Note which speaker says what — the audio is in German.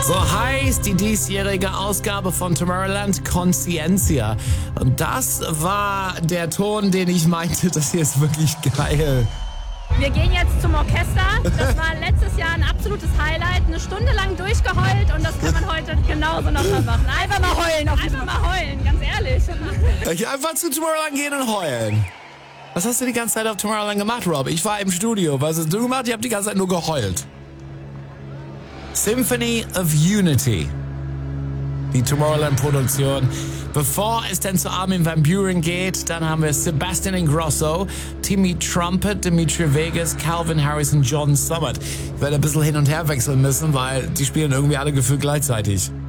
Speaker 1: So heißt die diesjährige Ausgabe von Tomorrowland Conscientia. Und das war der Ton, den ich meinte, das hier ist wirklich geil.
Speaker 2: Wir gehen jetzt zum Orchester. Das war letztes Jahr ein absolutes Highlight. Eine Stunde lang durchgeheult und das kann man heute genauso nochmal machen. Einfach mal heulen. Einfach mal heulen, ganz ehrlich.
Speaker 1: Ich einfach zu Tomorrowland gehen und heulen. Was hast du die ganze Zeit auf Tomorrowland gemacht, Rob? Ich war im Studio. Was hast du gemacht? Ich habe die ganze Zeit nur geheult. Symphony of Unity. Die Tomorrowland-Produktion. Bevor es dann zu Armin van Buuren geht, dann haben wir Sebastian Ingrosso, Timmy Trumpet, Dimitri Vegas, Calvin Harris und John Summit. Ich werde ein bisschen hin und her wechseln müssen, weil die spielen irgendwie alle gefühlt gleichzeitig.